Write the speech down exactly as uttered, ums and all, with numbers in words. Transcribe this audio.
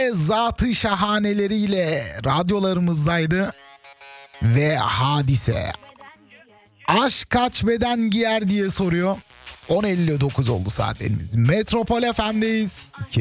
Zatı şahaneleriyle radyolarımızdaydı. Ve Hadise. Aşk kaç beden giyer diye soruyor. on elli dokuz oldu saatlerimiz. Metropol F M'deyiz.